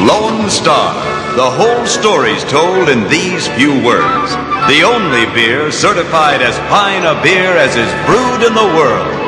Lone Star. The whole story's told in these few words. The only beer certified as fine a beer as is brewed in the world.